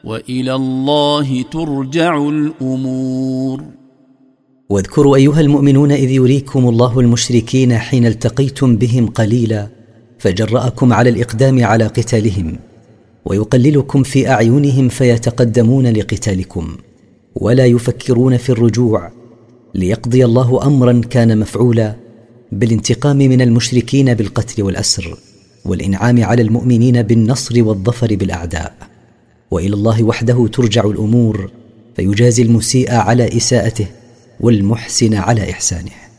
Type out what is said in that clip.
وإلى الله ترجع الأمور. واذكروا أيها المؤمنون إذ يريكم الله المشركين حين التقيتم بهم قليلا فجرأكم على الإقدام على قتالهم، ويقللكم في أعينهم فيتقدمون لقتالكم ولا يفكرون في الرجوع، ليقضي الله أمرا كان مفعولا بالانتقام من المشركين بالقتل والأسر، والإنعام على المؤمنين بالنصر والظفر بالأعداء. وإلى الله وحده ترجع الأمور، فيجازي المسيء على إساءته والمحسن على إحسانه.